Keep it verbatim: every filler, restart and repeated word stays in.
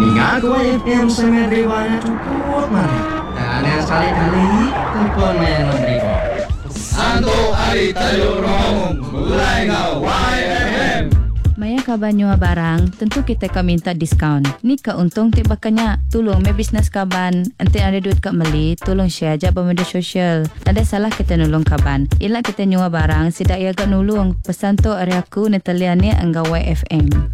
Ingat ko ay F M sa medriwana cukup mana. Dan yang sekali-kali telepon main memberi ko. Santo Ari Tayo Rong mulai ngau Y F M. Maya kaban nyua barang, tentu kita ka minta diskaun. Ni ka untung tik bakanya. Tolong me bisnes kaban, ente ada duit kat meli, tolong share aja pada media sosial. Ada salah kita nulung kaban. Ila kita nyua barang, sidak ia gak nulung. Pesan tu ari aku netaliannya angga Y F M.